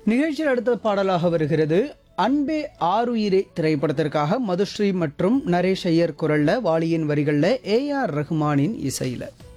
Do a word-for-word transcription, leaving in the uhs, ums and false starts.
நிகழ்ச்சியில் அடுத்த பாடலாக வருகிறது அன்பே ஆருயிரே திரைப்படத்திற்காக மதுஸ்ரீ மற்றும் நரேஷ் ஐயர் குரல்ல வாலியின் வரிகள்ல ஏ ஆர் ரஹ்மானின் இசையில